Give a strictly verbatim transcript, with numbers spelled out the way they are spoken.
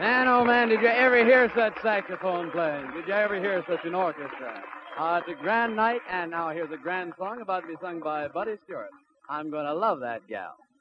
Man, oh man, did you ever hear such saxophone playing? Did you ever hear such an orchestra? Uh, it's a grand night, and now here's a grand song about to be sung by Buddy Stewart. I'm going to love that gal.